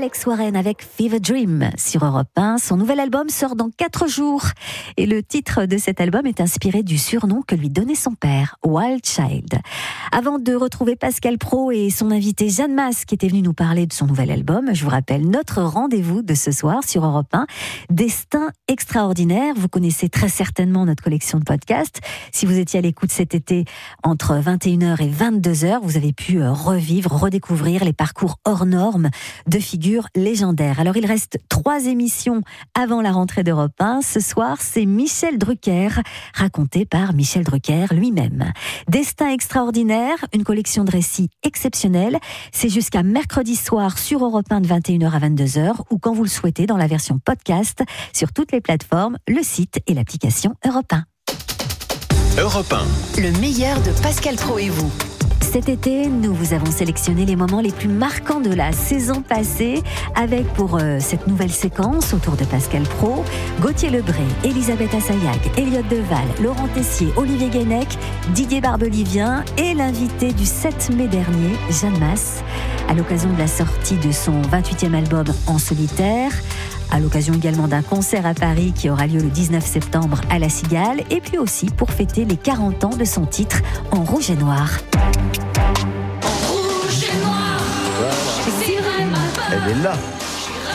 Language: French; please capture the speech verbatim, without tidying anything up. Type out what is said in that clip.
Alex Warren avec Fever Dream sur Europe un. Son nouvel album sort dans quatre jours. Et le titre de cet album est inspiré du surnom que lui donnait son père, Wild Child. Avant de retrouver Pascal Praud et son invité Jeanne Masse qui était venu nous parler de son nouvel album, je vous rappelle notre rendez-vous de ce soir sur Europe un. Destin extraordinaire. Vous connaissez très certainement notre collection de podcasts. Si vous étiez à l'écoute cet été entre vingt et une heures et vingt-deux heures, vous avez pu revivre, redécouvrir les parcours hors normes de figures légendaires. Alors il reste trois émissions avant la rentrée d'Europe un. Ce soir, c'est Michel Drucker, raconté par Michel Drucker lui-même. Destin extraordinaire, une collection de récits exceptionnels. C'est jusqu'à mercredi soir sur Europe un de vingt et une heures à vingt-deux heures ou quand vous le souhaitez dans la version podcast sur toutes les plateformes, le site et l'application Europe un. Europe un. Le meilleur de Pascal Praud et vous. Cet été, nous vous avons sélectionné les moments les plus marquants de la saison passée avec pour euh, cette nouvelle séquence autour de Pascal Praud, Gauthier Lebray, Elisabeth Assayag, Elliott Deval, Laurent Tessier, Olivier Guénec, Didier Barbelivien et l'invité du sept mai dernier, Jeanne Masse, à l'occasion de la sortie de son vingt-huitième album En solitaire, à l'occasion également d'un concert à Paris qui aura lieu le dix-neuf septembre à La Cigale, et puis aussi pour fêter les quarante ans de son titre En rouge et noir. En rouge et noir, Voilà. c'est vraiment Elle est là.